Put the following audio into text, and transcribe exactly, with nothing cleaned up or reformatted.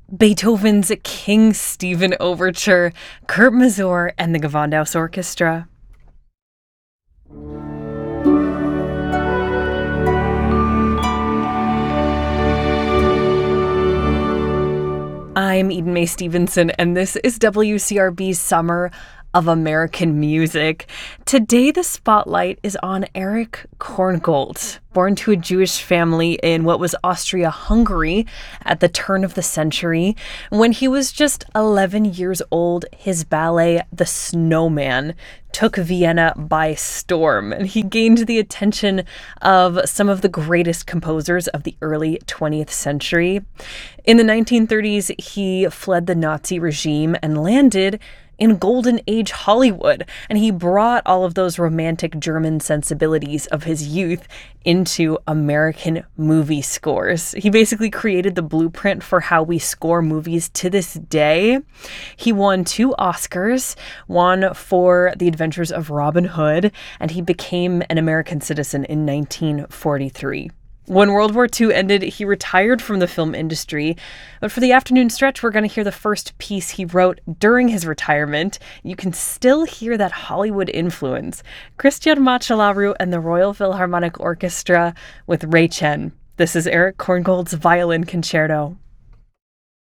Beethoven's King Stephen Overture, Kurt Masur and the Gewandhaus Orchestra. I'm Eden Mae Stevenson, and this is W C R B's Summer of American Music. Today, the spotlight is on Erich Korngold, born to a Jewish family in what was Austria-Hungary at the turn of the century. When he was just eleven years old, his ballet, The Snowman, took Vienna by storm, and he gained the attention of some of the greatest composers of the early twentieth century. In the nineteen thirties, he fled the Nazi regime and landed in Golden Age Hollywood, and he brought all of those romantic German sensibilities of his youth into American movie scores. He basically created the blueprint for how we score movies to this day. He won two Oscars, one for The Adventures of Robin Hood, and he became an American citizen in nineteen forty-three. When World War Two ended, he retired from the film industry. But for the afternoon stretch, we're going to hear the first piece he wrote during his retirement. You can still hear that Hollywood influence. Christian Machalaru and the Royal Philharmonic Orchestra with Ray Chen. This is Erich Korngold's Violin Concerto.